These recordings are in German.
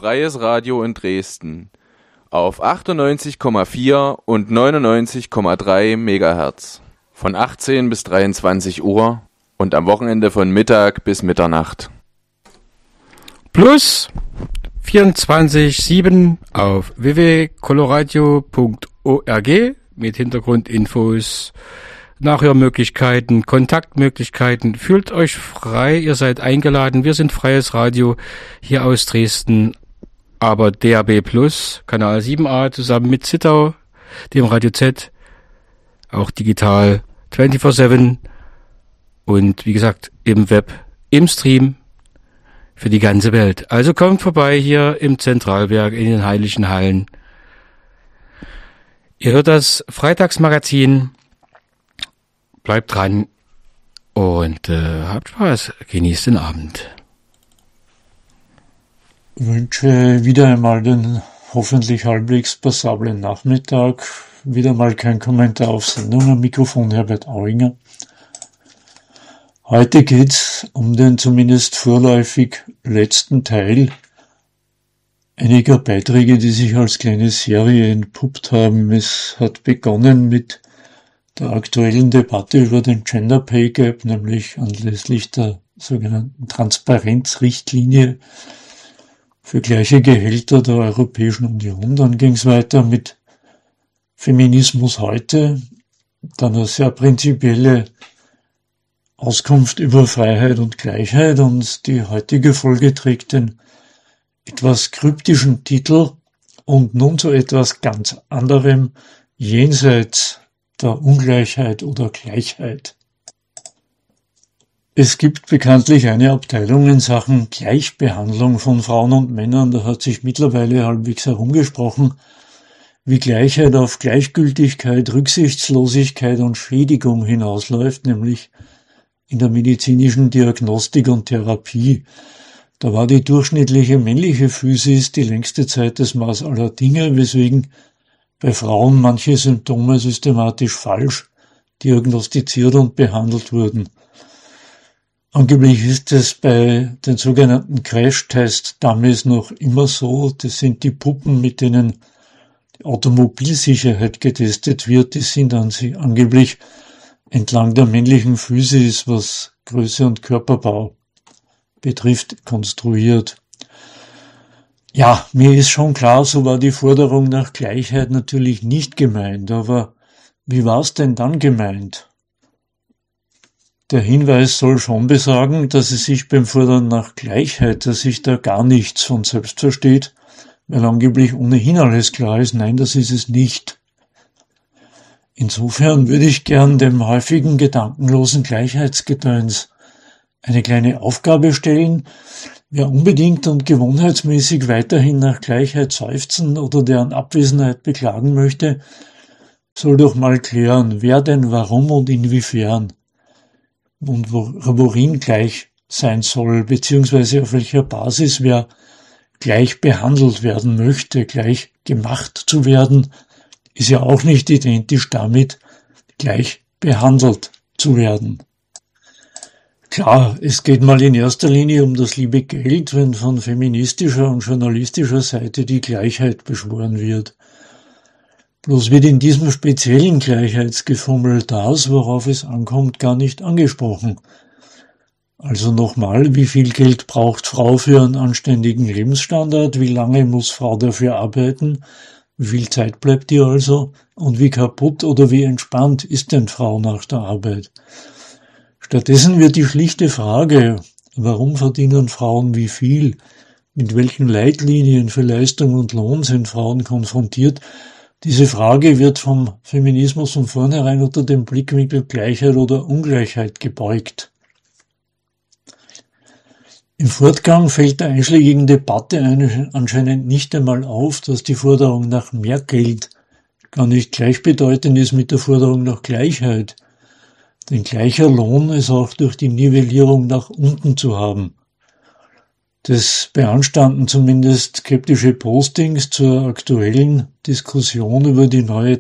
Freies Radio in Dresden auf 98,4 und 99,3 Megahertz von 18 bis 23 Uhr und am Wochenende von Mittag bis Mitternacht. Plus 24/7 auf www.coloradio.org mit Hintergrundinfos, Nachhörmöglichkeiten, Kontaktmöglichkeiten. Fühlt euch frei, ihr seid eingeladen. Wir sind freies Radio hier aus Dresden, aber DAB Plus, Kanal 7a zusammen mit Zittau, dem Radio Z, auch digital 24/7 und wie gesagt im Web, im Stream für die ganze Welt. Also kommt vorbei hier im Zentralwerk in den Heiligen Hallen. Ihr hört das Freitagsmagazin. Bleibt dran und habt Spaß. Genießt den Abend. Ich wünsche wieder einmal den hoffentlich halbwegs passablen Nachmittag. Wieder mal kein Kommentar auf Sendung. Am Mikrofon Herbert Auinger. Heute geht's um den zumindest vorläufig letzten Teil einiger Beiträge, die sich als kleine Serie entpuppt haben. Es hat begonnen mit der aktuellen Debatte über den Gender Pay Gap, nämlich anlässlich der sogenannten Transparenzrichtlinie für gleiche Gehälter der Europäischen Union. Dann ging's weiter mit Feminismus heute, dann eine sehr prinzipielle Auskunft über Freiheit und Gleichheit, und die heutige Folge trägt den etwas kryptischen Titel und nun zu etwas ganz anderem, jenseits der Ungleichheit oder Gleichheit. Es gibt bekanntlich eine Abteilung in Sachen Gleichbehandlung von Frauen und Männern, da hat sich mittlerweile halbwegs herumgesprochen, wie Gleichheit auf Gleichgültigkeit, Rücksichtslosigkeit und Schädigung hinausläuft, nämlich in der medizinischen Diagnostik und Therapie. Da war die durchschnittliche männliche Physis die längste Zeit das Maß aller Dinge, weswegen bei Frauen manche Symptome systematisch falsch diagnostiziert und behandelt wurden. Angeblich ist es bei den sogenannten Crash-Test-Dummies noch immer so. Das sind die Puppen, mit denen die Automobilsicherheit getestet wird. Die sind dann angeblich entlang der männlichen Physis, was Größe und Körperbau betrifft, konstruiert. Ja, mir ist schon klar, so war die Forderung nach Gleichheit natürlich nicht gemeint, aber wie war es denn dann gemeint? Der Hinweis soll schon besagen, dass es sich beim Fordern nach Gleichheit, dass sich da gar nichts von selbst versteht, weil angeblich ohnehin alles klar ist. Nein, das ist es nicht. Insofern würde ich gern dem häufigen gedankenlosen Gleichheitsgedöns eine kleine Aufgabe stellen. Wer unbedingt und gewohnheitsmäßig weiterhin nach Gleichheit seufzen oder deren Abwesenheit beklagen möchte, soll doch mal klären, wer denn warum und inwiefern und worin gleich sein soll, beziehungsweise auf welcher Basis wer gleich behandelt werden möchte. Gleich gemacht zu werden, ist ja auch nicht identisch damit, gleich behandelt zu werden. Klar, es geht mal in erster Linie um das liebe Geld, wenn von feministischer und journalistischer Seite die Gleichheit beschworen wird. Bloß wird in diesem speziellen Gleichheitsgefummel das, worauf es ankommt, gar nicht angesprochen. Also nochmal, wie viel Geld braucht Frau für einen anständigen Lebensstandard, wie lange muss Frau dafür arbeiten, wie viel Zeit bleibt ihr also und wie kaputt oder wie entspannt ist denn Frau nach der Arbeit? Stattdessen wird die schlichte Frage, warum verdienen Frauen wie viel, mit welchen Leitlinien für Leistung und Lohn sind Frauen konfrontiert, diese Frage wird vom Feminismus von vornherein unter dem Blickwinkel Gleichheit oder Ungleichheit gebeugt. Im Fortgang fällt der einschlägigen Debatte anscheinend nicht einmal auf, dass die Forderung nach mehr Geld gar nicht gleichbedeutend ist mit der Forderung nach Gleichheit. Denn gleicher Lohn ist auch durch die Nivellierung nach unten zu haben. Das beanstanden zumindest skeptische Postings zur aktuellen Diskussion über die neue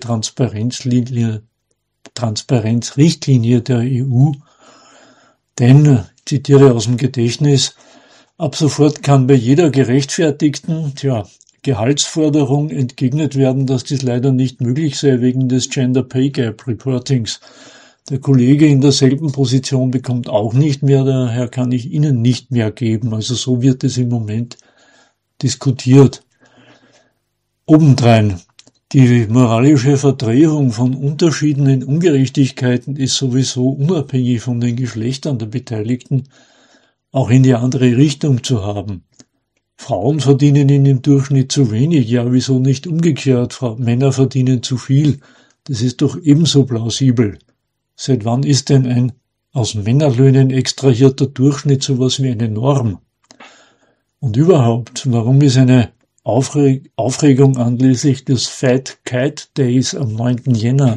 Transparenzrichtlinie der EU. Denn, ich zitiere aus dem Gedächtnis, Ab sofort kann bei jeder gerechtfertigten, Gehaltsforderung entgegnet werden, dass dies leider nicht möglich sei wegen des Gender Pay Gap Reportings. Der Kollege in derselben Position bekommt auch nicht mehr, daher kann ich Ihnen nicht mehr geben. Also so wird es im Moment diskutiert. Obendrein, die moralische Verdrehung von Unterschieden in Ungerechtigkeiten ist sowieso unabhängig von den Geschlechtern der Beteiligten auch in die andere Richtung zu haben. Frauen verdienen im Durchschnitt zu wenig, ja wieso nicht umgekehrt, Männer verdienen zu viel. Das ist doch ebenso plausibel. Seit wann ist denn ein aus Männerlöhnen extrahierter Durchschnitt sowas wie eine Norm? Und überhaupt, warum ist eine Aufregung anlässlich des Fat Cat Days am 9. Jänner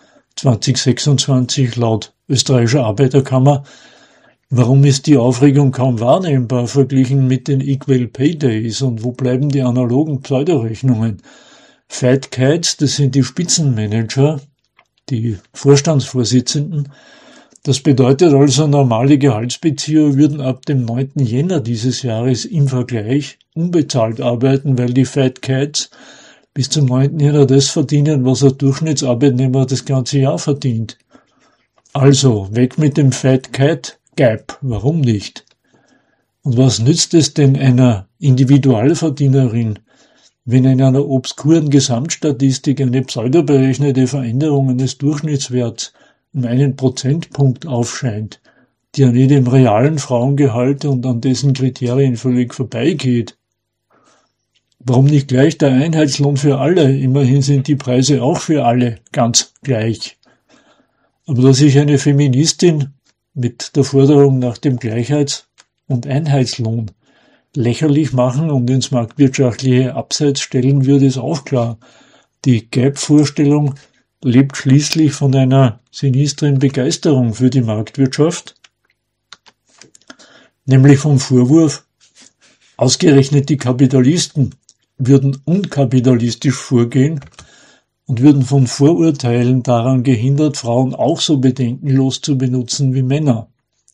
2026 laut österreichischer Arbeiterkammer, warum ist die Aufregung kaum wahrnehmbar verglichen mit den Equal Pay Days und wo bleiben die analogen Pseudorechnungen? Fat Cats, das sind die Spitzenmanager, die Vorstandsvorsitzenden. Das bedeutet also, normale Gehaltsbezieher würden ab dem 9. Jänner dieses Jahres im Vergleich unbezahlt arbeiten, weil die Fat Cats bis zum 9. Jänner das verdienen, was ein Durchschnittsarbeitnehmer das ganze Jahr verdient. Also, weg mit dem Fat Cat Gap, warum nicht? Und was nützt es denn einer Individualverdienerin, wenn in einer obskuren Gesamtstatistik eine pseudoberechnete Veränderung eines Durchschnittswerts um 1 Prozentpunkt aufscheint, die an jedem realen Frauengehalt und an dessen Kriterien völlig vorbeigeht? Warum nicht gleich der Einheitslohn für alle? Immerhin sind die Preise auch für alle ganz gleich. Aber dass sich eine Feministin mit der Forderung nach dem Gleichheits- und Einheitslohn lächerlich machen und ins marktwirtschaftliche Abseits stellen würde, ist auch klar. Die Gap-Vorstellung lebt schließlich von einer sinistren Begeisterung für die Marktwirtschaft, nämlich vom Vorwurf, ausgerechnet die Kapitalisten würden unkapitalistisch vorgehen und würden von Vorurteilen daran gehindert, Frauen auch so bedenkenlos zu benutzen wie Männer.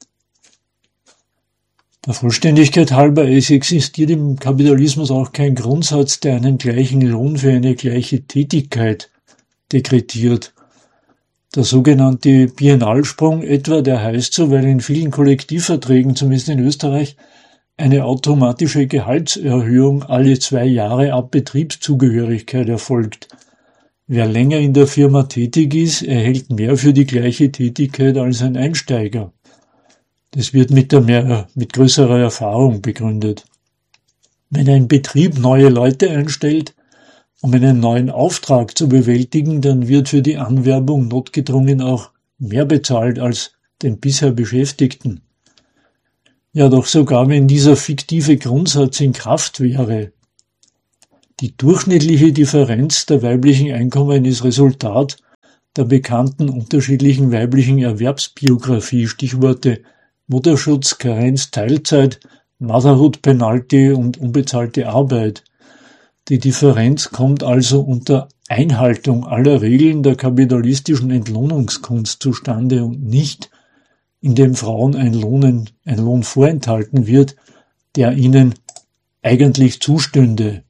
Der Vollständigkeit halber, es existiert im Kapitalismus auch kein Grundsatz, der einen gleichen Lohn für eine gleiche Tätigkeit dekretiert. Der sogenannte Biennalsprung etwa, der heißt so, weil in vielen Kollektivverträgen, zumindest in Österreich, eine automatische Gehaltserhöhung alle 2 Jahre ab Betriebszugehörigkeit erfolgt. Wer länger in der Firma tätig ist, erhält mehr für die gleiche Tätigkeit als ein Einsteiger. Das wird mit größerer Erfahrung begründet. Wenn ein Betrieb neue Leute einstellt, um einen neuen Auftrag zu bewältigen, dann wird für die Anwerbung notgedrungen auch mehr bezahlt als den bisher Beschäftigten. Ja, doch sogar wenn dieser fiktive Grundsatz in Kraft wäre, die durchschnittliche Differenz der weiblichen Einkommen ist Resultat der bekannten unterschiedlichen weiblichen Erwerbsbiografie, Stichworte Mutterschutz, Karenz, Teilzeit, Motherhood Penalty und unbezahlte Arbeit. Die Differenz kommt also unter Einhaltung aller Regeln der kapitalistischen Entlohnungskunst zustande und nicht, indem Frauen ein Lohn vorenthalten wird, der ihnen eigentlich zustünde.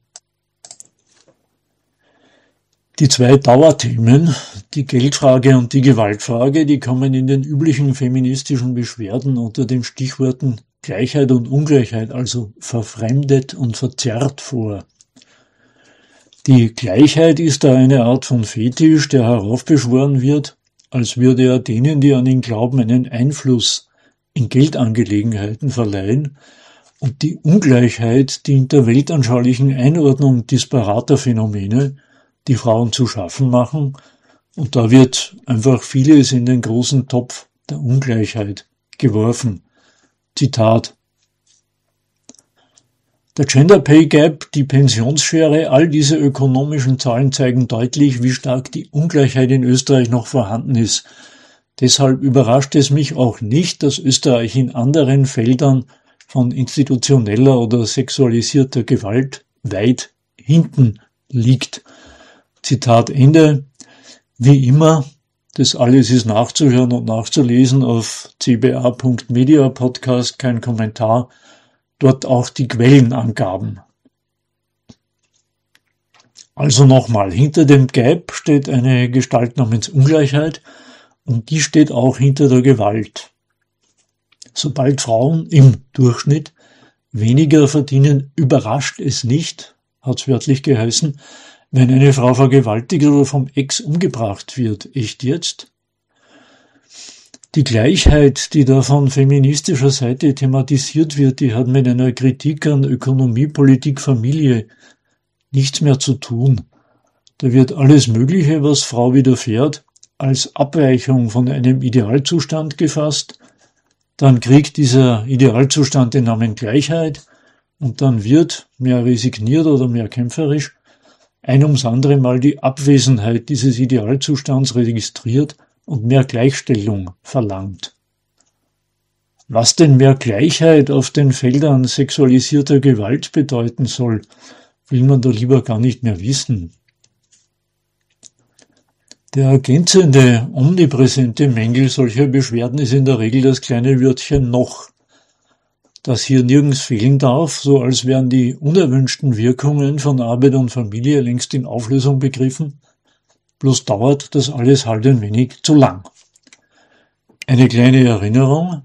Die 2 Dauerthemen, die Geldfrage und die Gewaltfrage, die kommen in den üblichen feministischen Beschwerden unter den Stichworten Gleichheit und Ungleichheit, also verfremdet und verzerrt vor. Die Gleichheit ist da eine Art von Fetisch, der heraufbeschworen wird, als würde er denen, die an ihn glauben, einen Einfluss in Geldangelegenheiten verleihen, und die Ungleichheit dient der weltanschaulichen Einordnung disparater Phänomene, die Frauen zu schaffen machen, und da wird einfach vieles in den großen Topf der Ungleichheit geworfen. Zitat: Der Gender Pay Gap, die Pensionsschere, all diese ökonomischen Zahlen zeigen deutlich, wie stark die Ungleichheit in Österreich noch vorhanden ist. Deshalb überrascht es mich auch nicht, dass Österreich in anderen Feldern von institutioneller oder sexualisierter Gewalt weit hinten liegt. Zitat Ende. Wie immer, das alles ist nachzuhören und nachzulesen auf cba.media Podcast, kein Kommentar. dort auch die Quellenangaben. Also nochmal, hinter dem Gap steht eine Gestalt namens Ungleichheit und die steht auch hinter der Gewalt. Sobald Frauen im Durchschnitt weniger verdienen, überrascht es nicht, hat's wörtlich geheißen, wenn eine Frau vergewaltigt oder vom Ex umgebracht wird. Echt jetzt? Die Gleichheit, die da von feministischer Seite thematisiert wird, die hat mit einer Kritik an Ökonomie, Politik, Familie nichts mehr zu tun. Da wird alles Mögliche, was Frau widerfährt, als Abweichung von einem Idealzustand gefasst. Dann kriegt dieser Idealzustand den Namen Gleichheit und dann wird, mehr resigniert oder mehr kämpferisch, ein ums andere Mal die Abwesenheit dieses Idealzustands registriert und mehr Gleichstellung verlangt. Was denn mehr Gleichheit auf den Feldern sexualisierter Gewalt bedeuten soll, will man da lieber gar nicht mehr wissen. Der ergänzende, omnipräsente Mängel solcher Beschwerden ist in der Regel das kleine Wörtchen noch, das hier nirgends fehlen darf, so als wären die unerwünschten Wirkungen von Arbeit und Familie längst in Auflösung begriffen, bloß dauert das alles halt ein wenig zu lang. Eine kleine Erinnerung: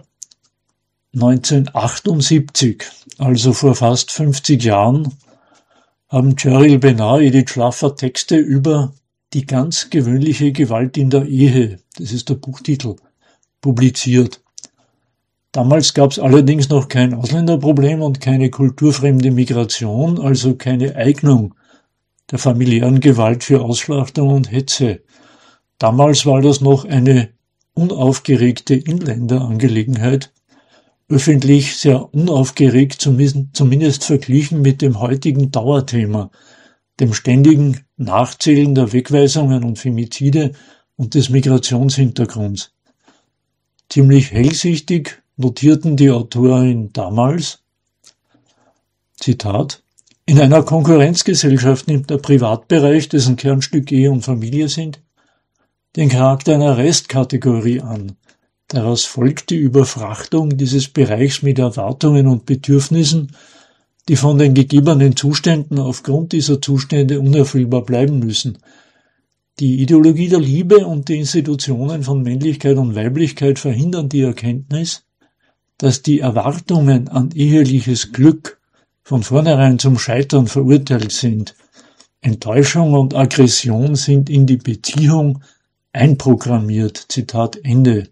1978, also vor fast 50 Jahren, haben Cheryl Benard, Edith Schlaffer Texte über die ganz gewöhnliche Gewalt in der Ehe, das ist der Buchtitel, publiziert. Damals gab es allerdings noch kein Ausländerproblem und keine kulturfremde Migration, also keine Eignung der familiären Gewalt für Ausschlachtung und Hetze. Damals war das noch eine unaufgeregte Inländerangelegenheit, öffentlich sehr unaufgeregt, zumindest verglichen mit dem heutigen Dauerthema, dem ständigen Nachzählen der Wegweisungen und Femizide und des Migrationshintergrunds. Ziemlich hellsichtig notierten die Autorin damals, Zitat, in einer Konkurrenzgesellschaft nimmt der Privatbereich, dessen Kernstück Ehe und Familie sind, den Charakter einer Restkategorie an. Daraus folgt die Überfrachtung dieses Bereichs mit Erwartungen und Bedürfnissen, die von den gegebenen Zuständen aufgrund dieser Zustände unerfüllbar bleiben müssen. Die Ideologie der Liebe und die Institutionen von Männlichkeit und Weiblichkeit verhindern die Erkenntnis, dass die Erwartungen an eheliches Glück von vornherein zum Scheitern verurteilt sind. Enttäuschung und Aggression sind in die Beziehung einprogrammiert. Zitat Ende.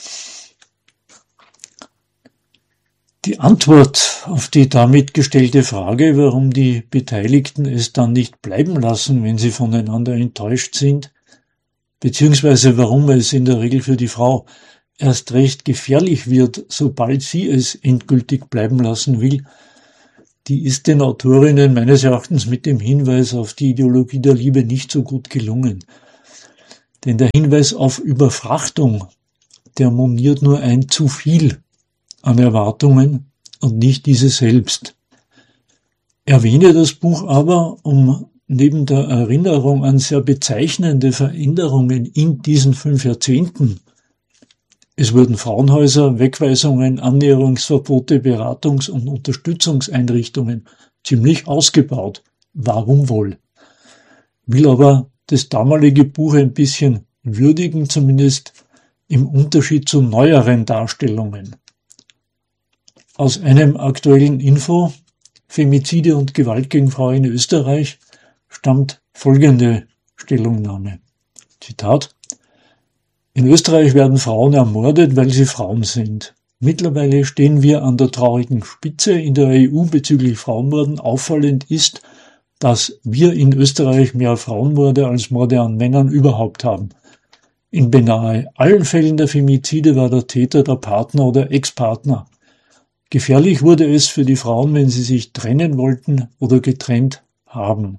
Die Antwort auf die damit gestellte Frage, warum die Beteiligten es dann nicht bleiben lassen, wenn sie voneinander enttäuscht sind, beziehungsweise warum es in der Regel für die Frau erst recht gefährlich wird, sobald sie es endgültig bleiben lassen will, die ist den Autorinnen meines Erachtens mit dem Hinweis auf die Ideologie der Liebe nicht so gut gelungen. Denn der Hinweis auf Überfrachtung, der moniert nur ein zu viel an Erwartungen und nicht diese selbst. Erwähne das Buch aber, um neben der Erinnerung an sehr bezeichnende Veränderungen in diesen 5 Jahrzehnten, es wurden Frauenhäuser, Wegweisungen, Annäherungsverbote, Beratungs- und Unterstützungseinrichtungen ziemlich ausgebaut. Warum wohl? Will aber das damalige Buch ein bisschen würdigen, zumindest im Unterschied zu neueren Darstellungen. Aus einem aktuellen Info, Femizide und Gewalt gegen Frauen in Österreich, stammt folgende Stellungnahme. Zitat: In Österreich werden Frauen ermordet, weil sie Frauen sind. Mittlerweile stehen wir an der traurigen Spitze in der EU bezüglich Frauenmorden. Auffallend ist, dass wir in Österreich mehr Frauenmorde als Morde an Männern überhaupt haben. In beinahe allen Fällen der Femizide war der Täter der Partner oder Ex-Partner. Gefährlich wurde es für die Frauen, wenn sie sich trennen wollten oder getrennt haben.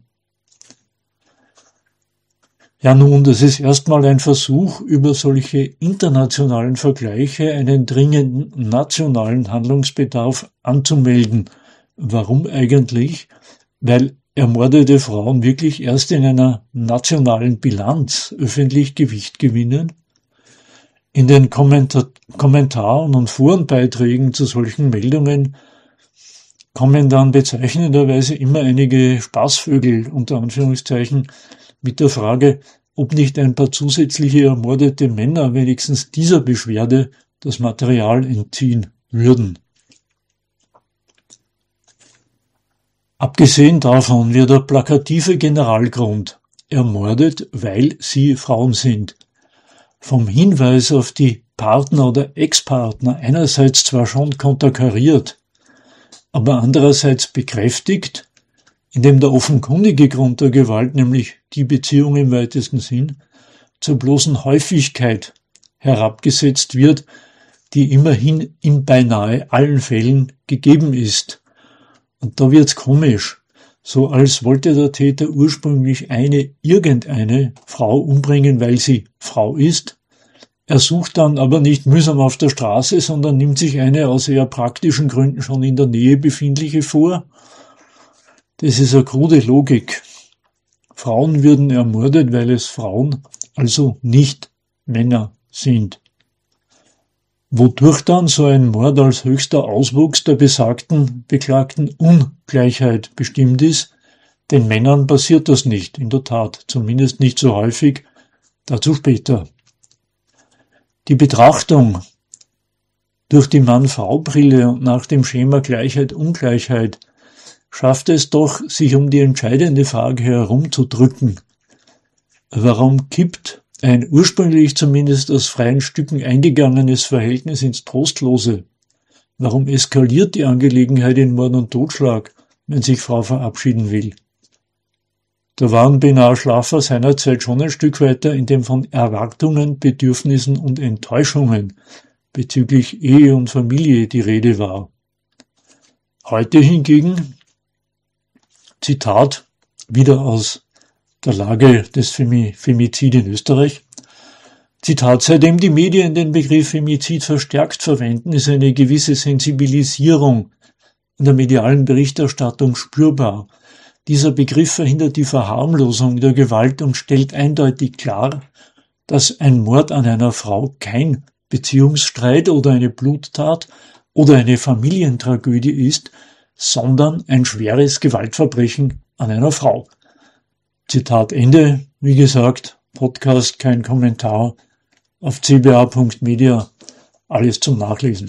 Ja nun, das ist erstmal ein Versuch, über solche internationalen Vergleiche einen dringenden nationalen Handlungsbedarf anzumelden. Warum eigentlich? Weil ermordete Frauen wirklich erst in einer nationalen Bilanz öffentlich Gewicht gewinnen. In den Kommentaren und Forenbeiträgen zu solchen Meldungen kommen dann bezeichnenderweise immer einige Spaßvögel, unter Anführungszeichen, mit der Frage, ob nicht ein paar zusätzliche ermordete Männer wenigstens dieser Beschwerde das Material entziehen würden. Abgesehen davon wird der plakative Generalgrund ermordet, weil sie Frauen sind, vom Hinweis auf die Partner oder Ex-Partner einerseits zwar schon konterkariert, aber andererseits bekräftigt, indem der offenkundige Grund der Gewalt, nämlich die Beziehung im weitesten Sinn, zur bloßen Häufigkeit herabgesetzt wird, die immerhin in beinahe allen Fällen gegeben ist. Und da wird's komisch, so als wollte der Täter ursprünglich irgendeine Frau umbringen, weil sie Frau ist. Er sucht dann aber nicht mühsam auf der Straße, sondern nimmt sich eine aus eher praktischen Gründen schon in der Nähe befindliche vor. Das ist eine krude Logik. Frauen würden ermordet, weil es Frauen, also nicht Männer sind. Wodurch dann so ein Mord als höchster Auswuchs der besagten beklagten Ungleichheit bestimmt ist, den Männern passiert das nicht, in der Tat, zumindest nicht so häufig, dazu später. Die Betrachtung durch die Mann-Frau-Brille und nach dem Schema Gleichheit-Ungleichheit schafft es doch, sich um die entscheidende Frage herumzudrücken. Warum kippt ein ursprünglich zumindest aus freien Stücken eingegangenes Verhältnis ins Trostlose? Warum eskaliert die Angelegenheit in Mord und Totschlag, wenn sich Frau verabschieden will? Da waren Benar Schlaffer seinerzeit schon ein Stück weiter, in dem von Erwartungen, Bedürfnissen und Enttäuschungen bezüglich Ehe und Familie die Rede war. Heute hingegen, Zitat, wieder aus der Lage des Femizid in Österreich, Zitat, seitdem die Medien den Begriff Femizid verstärkt verwenden, ist eine gewisse Sensibilisierung in der medialen Berichterstattung spürbar. Dieser Begriff verhindert die Verharmlosung der Gewalt und stellt eindeutig klar, dass ein Mord an einer Frau kein Beziehungsstreit oder eine Bluttat oder eine Familientragödie ist, sondern ein schweres Gewaltverbrechen an einer Frau. Zitat Ende, wie gesagt, Podcast, kein Kommentar, auf cba.media, alles zum Nachlesen.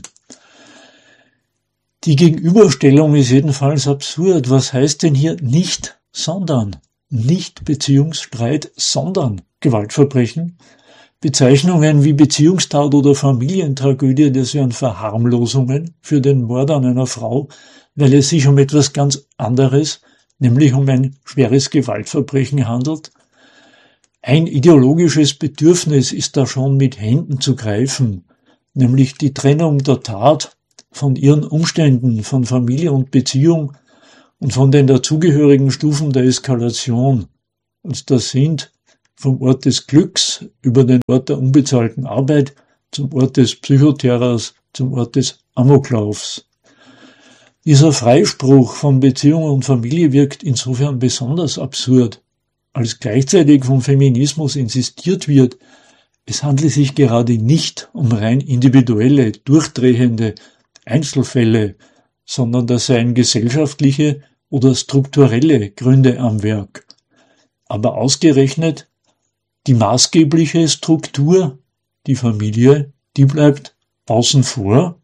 Die Gegenüberstellung ist jedenfalls absurd. Was heißt denn hier nicht, sondern? Nicht Beziehungsstreit, sondern Gewaltverbrechen? Bezeichnungen wie Beziehungstat oder Familientragödie, das wären Verharmlosungen für den Mord an einer Frau, weil es sich um etwas ganz anderes, nämlich um ein schweres Gewaltverbrechen handelt. Ein ideologisches Bedürfnis ist da schon mit Händen zu greifen, nämlich die Trennung der Tat von ihren Umständen, von Familie und Beziehung und von den dazugehörigen Stufen der Eskalation. Und das sind vom Ort des Glücks über den Ort der unbezahlten Arbeit zum Ort des Psychoterrors, zum Ort des Amoklaufs. Dieser Freispruch von Beziehung und Familie wirkt insofern besonders absurd, als gleichzeitig vom Feminismus insistiert wird, es handle sich gerade nicht um rein individuelle, durchdrehende Einzelfälle, sondern da seien gesellschaftliche oder strukturelle Gründe am Werk. Aber ausgerechnet die maßgebliche Struktur, die Familie, die bleibt außen vor.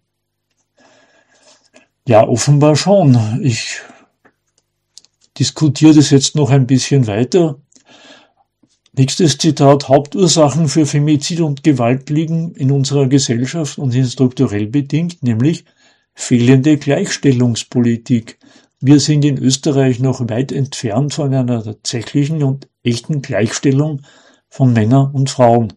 Ja, offenbar schon. Ich diskutiere das jetzt noch ein bisschen weiter. Nächstes Zitat, Hauptursachen für Femizid und Gewalt liegen in unserer Gesellschaft und sind strukturell bedingt, nämlich fehlende Gleichstellungspolitik. Wir sind in Österreich noch weit entfernt von einer tatsächlichen und echten Gleichstellung von Männern und Frauen.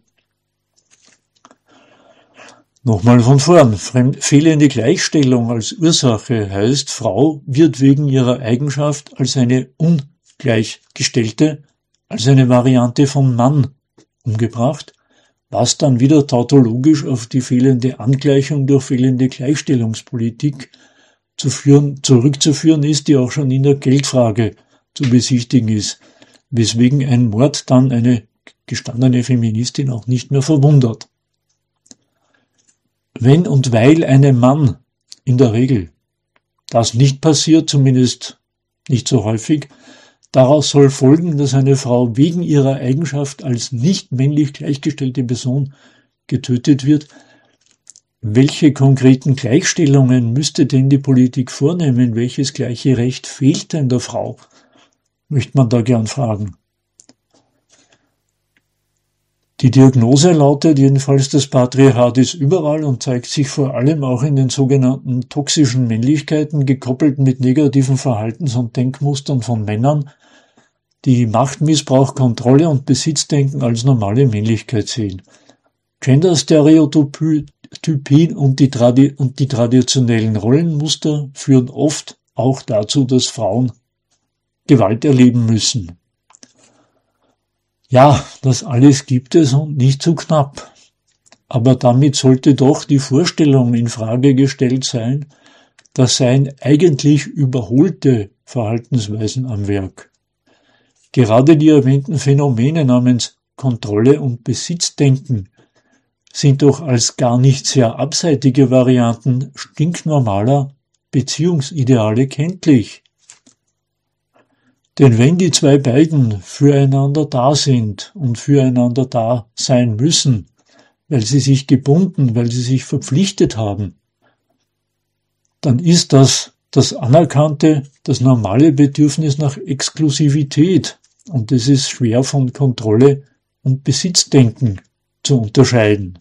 Nochmal von vorn. Fehlende Gleichstellung als Ursache heißt, Frau wird wegen ihrer Eigenschaft als eine Ungleichgestellte, als eine Variante von Mann umgebracht, was dann wieder tautologisch auf die fehlende Angleichung durch fehlende Gleichstellungspolitik zurückzuführen ist, die auch schon in der Geldfrage zu besichtigen ist, weswegen ein Mord dann eine gestandene Feministin auch nicht mehr verwundert. Wenn und weil einem Mann in der Regel das nicht passiert, zumindest nicht so häufig. Daraus soll folgen, dass eine Frau wegen ihrer Eigenschaft als nicht männlich gleichgestellte Person getötet wird. Welche konkreten Gleichstellungen müsste denn die Politik vornehmen? Welches gleiche Recht fehlt denn der Frau? Möchte man da gern fragen. Die Diagnose lautet jedenfalls, das Patriarchat ist überall und zeigt sich vor allem auch in den sogenannten toxischen Männlichkeiten, gekoppelt mit negativen Verhaltens- und Denkmustern von Männern, die Machtmissbrauch, Kontrolle und Besitzdenken als normale Männlichkeit sehen. Gender-Stereotypien und die traditionellen Rollenmuster führen oft auch dazu, dass Frauen Gewalt erleben müssen. Ja, das alles gibt es und nicht zu knapp. Aber damit sollte doch die Vorstellung in Frage gestellt sein, das seien eigentlich überholte Verhaltensweisen am Werk. Gerade die erwähnten Phänomene namens Kontrolle und Besitzdenken sind doch als gar nicht sehr abseitige Varianten stinknormaler Beziehungsideale kenntlich. Denn wenn die zwei beiden füreinander da sind und füreinander da sein müssen, weil sie sich gebunden, weil sie sich verpflichtet haben, dann ist das anerkannte, das normale Bedürfnis nach Exklusivität. Und das ist schwer von Kontrolle und Besitzdenken zu unterscheiden.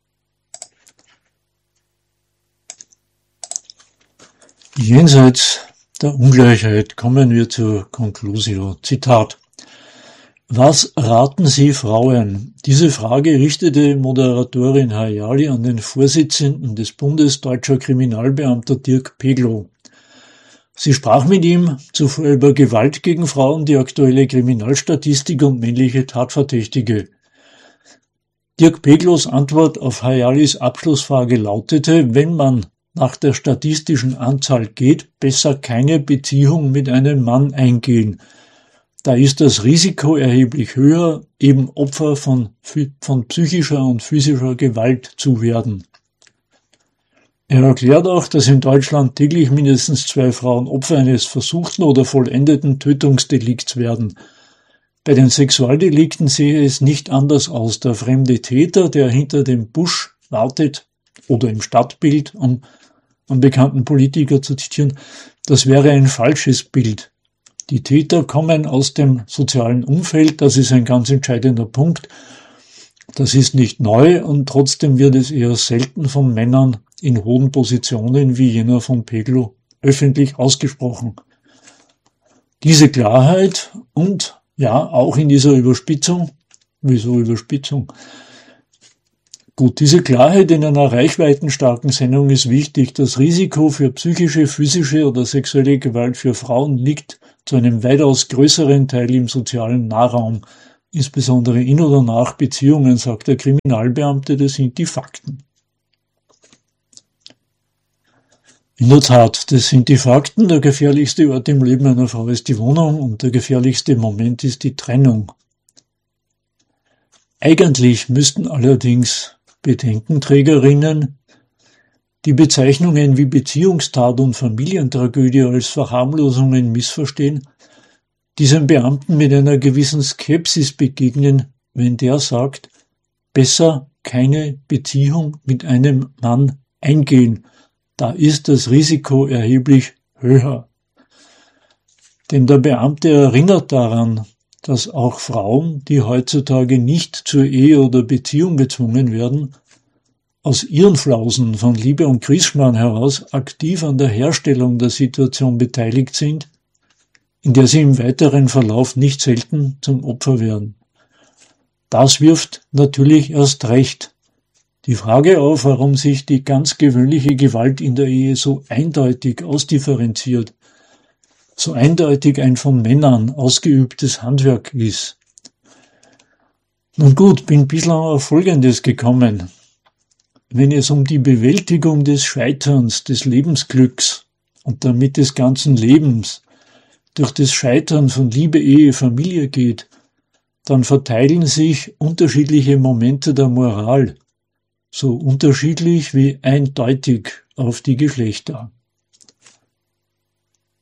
Jenseits der Ungleichheit kommen wir zur Conclusio. Zitat. Was raten Sie Frauen? Diese Frage richtete Moderatorin Hayali an den Vorsitzenden des Bundes deutscher Kriminalbeamter Dirk Peglow. Sie sprach mit ihm zuvor über Gewalt gegen Frauen, die aktuelle Kriminalstatistik und männliche Tatverdächtige. Dirk Peglows Antwort auf Hayalis Abschlussfrage lautete, wenn man nach der statistischen Anzahl geht, besser keine Beziehung mit einem Mann eingehen. Da ist das Risiko erheblich höher, eben Opfer von psychischer und physischer Gewalt zu werden. Er erklärt auch, dass in Deutschland täglich mindestens 2 Frauen Opfer eines versuchten oder vollendeten Tötungsdelikts werden. Bei den Sexualdelikten sehe es nicht anders aus. Der fremde Täter, der hinter dem Busch wartet, oder im Stadtbild, um einen bekannten Politiker zu zitieren, das wäre ein falsches Bild. Die Täter kommen aus dem sozialen Umfeld, das ist ein ganz entscheidender Punkt. Das ist nicht neu und trotzdem wird es eher selten von Männern in hohen Positionen wie jener von Peglow öffentlich ausgesprochen. Diese Klarheit und ja, auch in dieser Überspitzung, wieso Überspitzung? Gut, diese Klarheit in einer reichweitenstarken Sendung ist wichtig. Das Risiko für psychische, physische oder sexuelle Gewalt für Frauen liegt zu einem weitaus größeren Teil im sozialen Nahraum, insbesondere in oder nach Beziehungen, sagt der Kriminalbeamte, das sind die Fakten. In der Tat, das sind die Fakten. Der gefährlichste Ort im Leben einer Frau ist die Wohnung und der gefährlichste Moment ist die Trennung. Eigentlich müssten allerdings Bedenkenträgerinnen die Bezeichnungen wie Beziehungstat und Familientragödie als Verharmlosungen missverstehen, diesem Beamten mit einer gewissen Skepsis begegnen, wenn der sagt, besser keine Beziehung mit einem Mann eingehen, da ist das Risiko erheblich höher. Denn der Beamte erinnert daran, dass auch Frauen, die heutzutage nicht zur Ehe oder Beziehung gezwungen werden, aus ihren Flausen von Liebe und Griesschmarrn heraus aktiv an der Herstellung der Situation beteiligt sind, in der sie im weiteren Verlauf nicht selten zum Opfer werden. Das wirft natürlich erst recht die Frage auf, warum sich die ganz gewöhnliche Gewalt in der Ehe so eindeutig ausdifferenziert, so eindeutig ein von Männern ausgeübtes Handwerk ist. Nun gut, bin bislang auf Folgendes gekommen. Wenn es um die Bewältigung des Scheiterns, des Lebensglücks und damit des ganzen Lebens durch das Scheitern von Liebe, Ehe, Familie geht, dann verteilen sich unterschiedliche Momente der Moral, so unterschiedlich wie eindeutig auf die Geschlechter.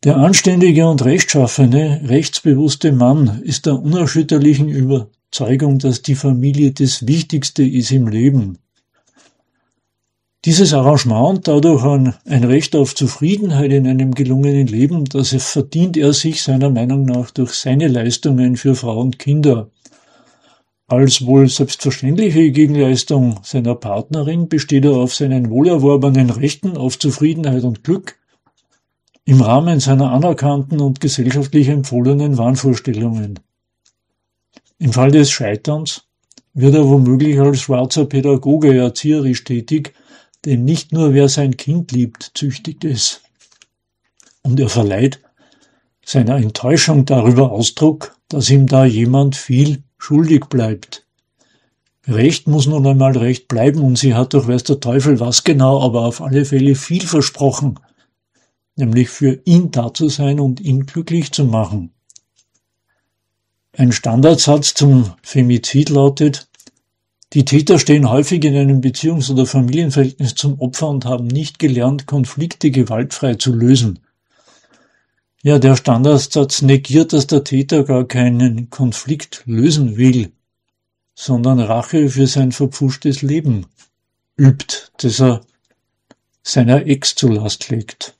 Der anständige und rechtschaffene, rechtsbewusste Mann ist der unerschütterlichen Überzeugung, dass die Familie das Wichtigste ist im Leben. Dieses Arrangement und dadurch ein Recht auf Zufriedenheit in einem gelungenen Leben, das verdient er sich seiner Meinung nach durch seine Leistungen für Frau und Kinder. Als wohl selbstverständliche Gegenleistung seiner Partnerin besteht er auf seinen wohlerworbenen Rechten auf Zufriedenheit und Glück im Rahmen seiner anerkannten und gesellschaftlich empfohlenen Wahnvorstellungen. Im Fall des Scheiterns wird er womöglich als schwarzer Pädagoge erzieherisch tätig, denn nicht nur wer sein Kind liebt, züchtigt es. Und er verleiht seiner Enttäuschung darüber Ausdruck, dass ihm da jemand viel schuldig bleibt. Recht muss nun einmal Recht bleiben und sie hat doch weiß der Teufel was genau, aber auf alle Fälle viel versprochen, nämlich für ihn da zu sein und ihn glücklich zu machen. Ein Standardsatz zum Femizid lautet: Die Täter stehen häufig in einem Beziehungs- oder Familienverhältnis zum Opfer und haben nicht gelernt, Konflikte gewaltfrei zu lösen. Ja, der Standardsatz negiert, dass der Täter gar keinen Konflikt lösen will, sondern Rache für sein verpfuschtes Leben übt, das er seiner Ex zur Last legt.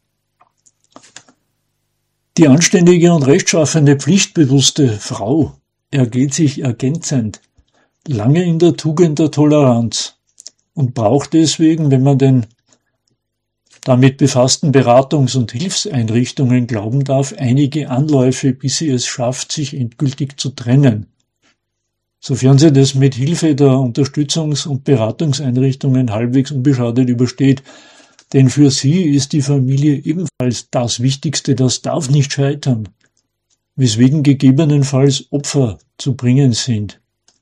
Die anständige und rechtschaffene, pflichtbewusste Frau ergeht sich ergänzend lange in der Tugend der Toleranz und braucht deswegen, wenn man den damit befassten Beratungs- und Hilfseinrichtungen glauben darf, einige Anläufe, bis sie es schafft, sich endgültig zu trennen. Sofern sie das mit Hilfe der Unterstützungs- und Beratungseinrichtungen halbwegs unbeschadet übersteht, denn für sie ist die Familie ebenfalls das Wichtigste, das darf nicht scheitern, weswegen gegebenenfalls Opfer zu bringen sind.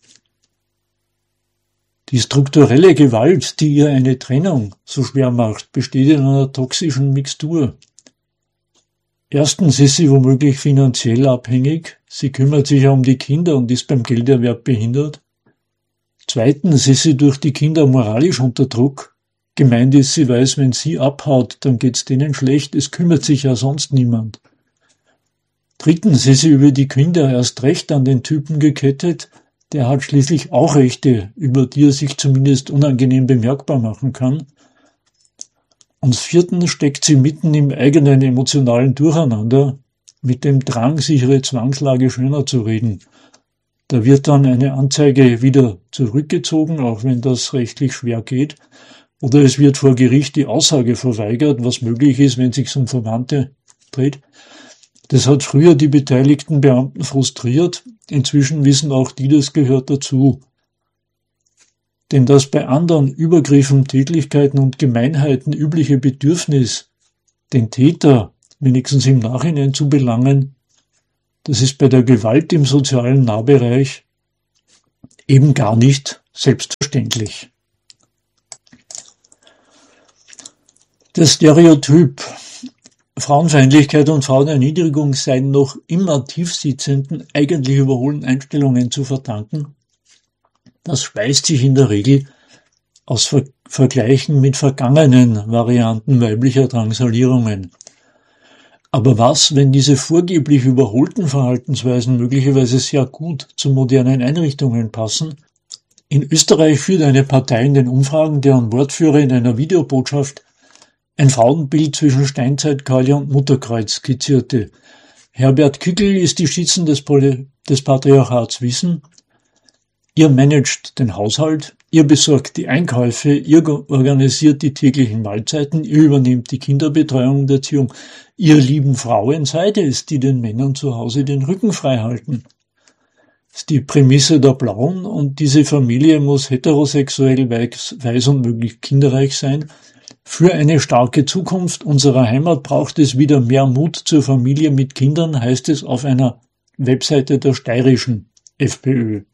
Die strukturelle Gewalt, die ihr eine Trennung so schwer macht, besteht in einer toxischen Mixtur. Erstens ist sie womöglich finanziell abhängig, sie kümmert sich ja um die Kinder und ist beim Gelderwerb behindert. Zweitens ist sie durch die Kinder moralisch unter Druck. Gemeint ist, sie weiß, wenn sie abhaut, dann geht's denen schlecht, es kümmert sich ja sonst niemand. Drittens ist sie über die Kinder erst recht an den Typen gekettet, der hat schließlich auch Rechte, über die er sich zumindest unangenehm bemerkbar machen kann. Und viertens steckt sie mitten im eigenen emotionalen Durcheinander, mit dem Drang, sich ihre Zwangslage schöner zu reden. Da wird dann eine Anzeige wieder zurückgezogen, auch wenn das rechtlich schwer geht, oder es wird vor Gericht die Aussage verweigert, was möglich ist, wenn es sich um Verwandte dreht. Das hat früher die beteiligten Beamten frustriert, inzwischen wissen auch die, das gehört dazu. Denn das bei anderen Übergriffen, Tätlichkeiten und Gemeinheiten übliche Bedürfnis, den Täter wenigstens im Nachhinein zu belangen, das ist bei der Gewalt im sozialen Nahbereich eben gar nicht selbstverständlich. Das Stereotyp Frauenfeindlichkeit und Frauenerniedrigung seien noch immer tiefsitzenden, eigentlich überholten Einstellungen zu verdanken. Das speist sich in der Regel aus Vergleichen mit vergangenen Varianten weiblicher Drangsalierungen. Aber was, wenn diese vorgeblich überholten Verhaltensweisen möglicherweise sehr gut zu modernen Einrichtungen passen? In Österreich führt eine Partei in den Umfragen, deren Wortführer in einer Videobotschaft ein Frauenbild zwischen Steinzeitkale und Mutterkreuz skizzierte. Herbert Kickl ist die Stützen des Patriarchats Wissen. Ihr managt den Haushalt, ihr besorgt die Einkäufe, ihr organisiert die täglichen Mahlzeiten, ihr übernehmt die Kinderbetreuung und Erziehung. Ihr lieben Frauen seid es, die den Männern zu Hause den Rücken frei halten. Das ist die Prämisse der Blauen und diese Familie muss heterosexuell, weiß und möglichst kinderreich sein. Für eine starke Zukunft unserer Heimat braucht es wieder mehr Mut zur Familie mit Kindern, heißt es auf einer Webseite der steirischen FPÖ.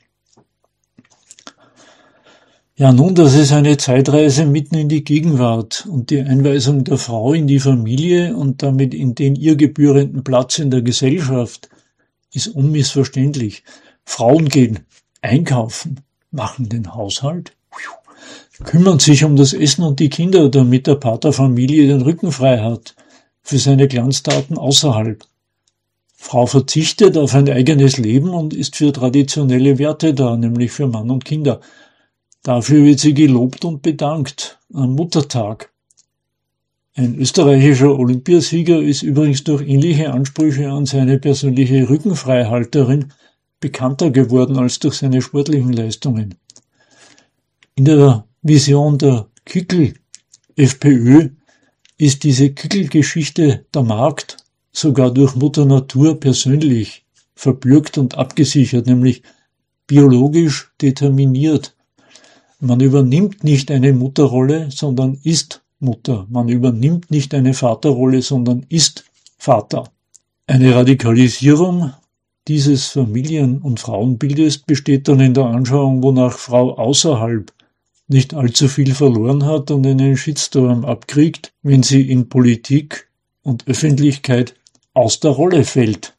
Ja, nun, das ist eine Zeitreise mitten in die Gegenwart und die Einweisung der Frau in die Familie und damit in den ihr gebührenden Platz in der Gesellschaft ist unmissverständlich. Frauen gehen einkaufen, machen den Haushalt, kümmern sich um das Essen und die Kinder, damit der Pater Familie den Rücken frei hat, für seine Glanztaten außerhalb. Frau verzichtet auf ein eigenes Leben und ist für traditionelle Werte da, nämlich für Mann und Kinder. Dafür wird sie gelobt und bedankt am Muttertag. Ein österreichischer Olympiasieger ist übrigens durch ähnliche Ansprüche an seine persönliche Rückenfreihalterin bekannter geworden als durch seine sportlichen Leistungen. In der Vision der Kückel-FPÖ ist diese Kückel-Geschichte der Markt sogar durch Mutter Natur persönlich verbürgt und abgesichert, nämlich biologisch determiniert. Man übernimmt nicht eine Mutterrolle, sondern ist Mutter. Man übernimmt nicht eine Vaterrolle, sondern ist Vater. Eine Radikalisierung dieses Familien- und Frauenbildes besteht dann in der Anschauung, wonach Frau außerhalb nicht allzu viel verloren hat und einen Shitstorm abkriegt, wenn sie in Politik und Öffentlichkeit aus der Rolle fällt.